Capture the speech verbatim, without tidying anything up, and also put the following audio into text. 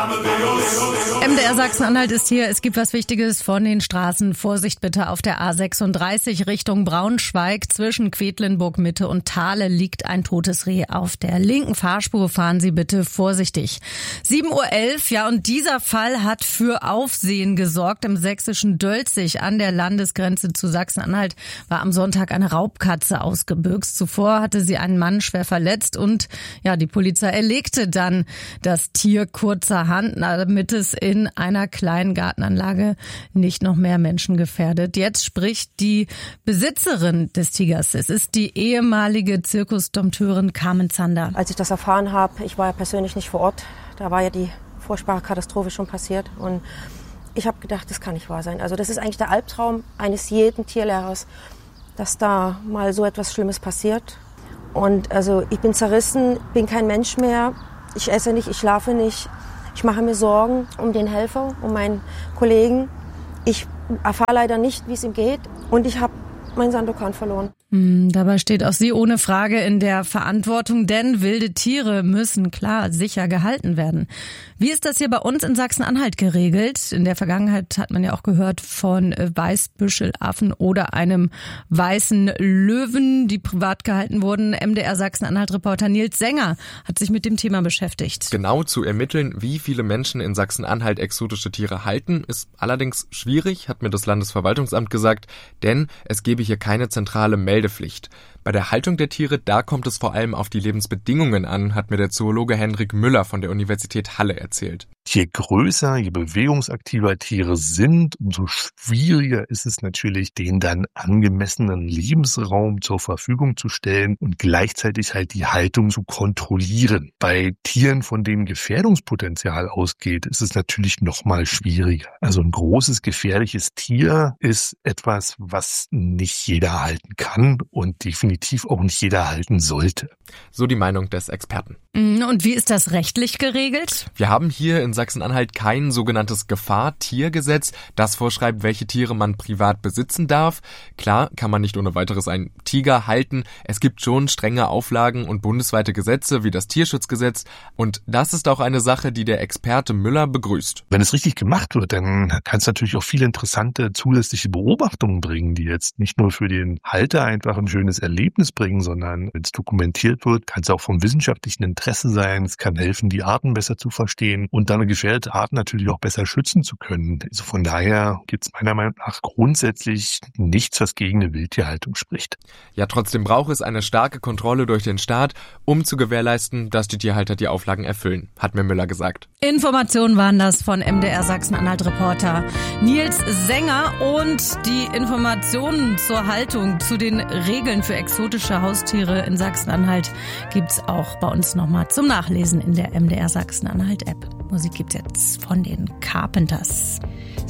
M D R Sachsen-Anhalt ist hier. Es gibt was Wichtiges von den Straßen. Vorsicht bitte auf der A sechsunddreißig Richtung Braunschweig. Zwischen Quedlinburg Mitte und Thale liegt ein totes Reh auf der linken Fahrspur. Fahren Sie bitte vorsichtig. sieben Uhr elf, ja, und dieser Fall hat für Aufsehen gesorgt. Im sächsischen Dölzig an der Landesgrenze zu Sachsen-Anhalt war am Sonntag eine Raubkatze ausgebüxt. Zuvor hatte sie einen Mann schwer verletzt und ja, die Polizei erlegte dann das Tier kurzerhand, damit es in einer kleinen Gartenanlage nicht noch mehr Menschen gefährdet. Jetzt spricht die Besitzerin des Tigers. Es ist die ehemalige Zirkusdompteurin Carmen Zander. Als ich das erfahren habe, ich war ja persönlich nicht vor Ort, da war ja die furchtbare Katastrophe schon passiert und ich habe gedacht, das kann nicht wahr sein. Also das ist eigentlich der Albtraum eines jeden Tierlehrers, dass da mal so etwas Schlimmes passiert. Und also ich bin zerrissen, bin kein Mensch mehr, ich esse nicht, ich schlafe nicht. Ich mache mir Sorgen um den Helfer, um meinen Kollegen. Ich erfahre leider nicht, wie es ihm geht. Und ich habe meinen Sandokan verloren. Hm, dabei steht auch sie ohne Frage in der Verantwortung, denn wilde Tiere müssen klar sicher gehalten werden. Wie ist das hier bei uns in Sachsen-Anhalt geregelt? In der Vergangenheit hat man ja auch gehört von Weißbüschelaffen oder einem weißen Löwen, die privat gehalten wurden. M D R Sachsen-Anhalt-Reporter Nils Sänger hat sich mit dem Thema beschäftigt. Genau zu ermitteln, wie viele Menschen in Sachsen-Anhalt exotische Tiere halten, ist allerdings schwierig, hat mir das Landesverwaltungsamt gesagt, denn es gebe hier keine zentrale Meldepflicht. Bei der Haltung der Tiere, da kommt es vor allem auf die Lebensbedingungen an, hat mir der Zoologe Hendrik Müller von der Universität Halle erzählt. Je größer, je bewegungsaktiver Tiere sind, umso schwieriger ist es natürlich, denen dann angemessenen Lebensraum zur Verfügung zu stellen und gleichzeitig halt die Haltung zu kontrollieren. Bei Tieren, von denen Gefährdungspotenzial ausgeht, ist es natürlich noch mal schwieriger. Also ein großes, gefährliches Tier ist etwas, was nicht jeder halten kann und definitiv auch nicht jeder halten sollte. So die Meinung des Experten. Und wie ist das rechtlich geregelt? Wir haben hier in Sachsen-Anhalt kein sogenanntes Gefahr-Tiergesetz, das vorschreibt, welche Tiere man privat besitzen darf. Klar kann man nicht ohne weiteres einen Tiger halten. Es gibt schon strenge Auflagen und bundesweite Gesetze wie das Tierschutzgesetz. Und das ist auch eine Sache, die der Experte Müller begrüßt. Wenn es richtig gemacht wird, dann kann es natürlich auch viele interessante zusätzliche Beobachtungen bringen, die jetzt nicht nur für den Halter einfach ein schönes Erlebnis bringen, sondern wenn es dokumentiert wird, kann es auch vom wissenschaftlichen Interesse sein. Es kann helfen, die Arten besser zu verstehen und dann eine gefährdete Art natürlich auch besser schützen zu können. Also von daher gibt es meiner Meinung nach grundsätzlich nichts, was gegen eine Wildtierhaltung spricht. Ja, trotzdem braucht es eine starke Kontrolle durch den Staat, um zu gewährleisten, dass die Tierhalter die Auflagen erfüllen, hat mir Müller gesagt. Informationen waren das von M D R Sachsen-Anhalt-Reporter Nils Sänger und die Informationen zur Haltung, zu den Regeln für exotische Haustiere in Sachsen-Anhalt gibt's auch bei uns nochmal zum Nachlesen in der M D R Sachsen-Anhalt-App. Musik gibt's jetzt von den Carpenters.